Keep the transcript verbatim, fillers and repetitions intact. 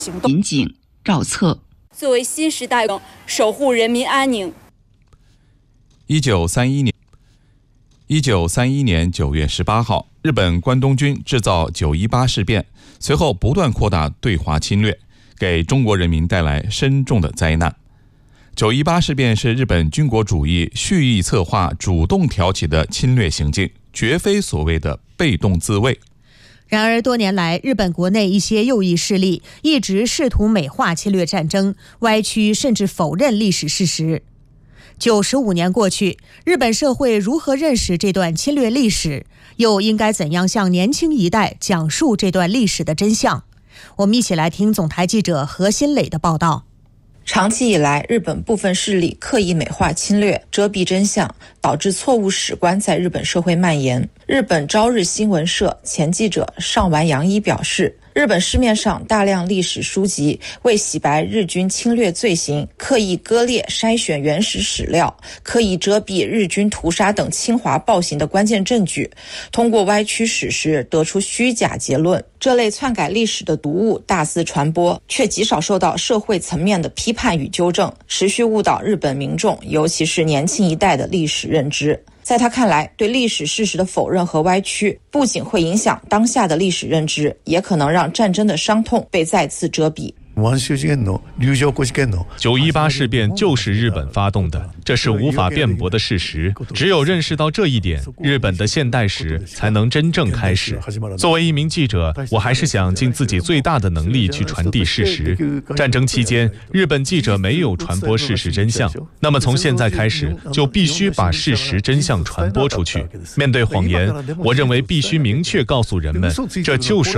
行动。 民警赵策作为新时代守护人民安宁。 一九三一年，一九三一年九月十八号，日本关东军制造九一八事变，随后不断扩大对华侵略，给中国人民带来深重的灾难。九一八事变是日本军国主义蓄意策划、主动挑起的侵略行径，绝非所谓的被动自卫。 然而，多年来，日本国内一些右翼势力一直试图美化侵略战争，歪曲甚至否认历史事实。九十五年过去，日本社会如何认识这段侵略历史？又应该怎样向年轻一代讲述这段历史的真相？我们一起来听总台记者何新磊的报道。 长期以来，日本部分势力刻意美化侵略，遮蔽真相，导致错误史观在日本社会蔓延。日本朝日新闻社前记者上丸洋一表示，日本市面上大量历史书籍为洗白日军侵略罪行，刻意割裂筛选原始史料，刻意遮蔽日军屠杀等侵华暴行的关键证据，通过歪曲史实得出虚假结论。这类篡改历史的毒物大肆传播，却极少受到社会层面的批判与纠正，持续误导日本民众，尤其是年轻一代的历史认知。在他看来，对历史事实的否认和歪曲，不仅会影响当下的历史认知，也可能让战争的伤痛被再次遮蔽。 九一八事变就是日本发动的，这是无法辩驳的事实。只有认识到这一点，日本的现代史才能真正开始。作为一名记者，我还是想尽自己最大的能力去传递事实。战争期间，日本记者没有传播事实真相，那么从现在开始，就必须把事实真相传播出去。面对谎言，我认为必须明确告诉人们，这就是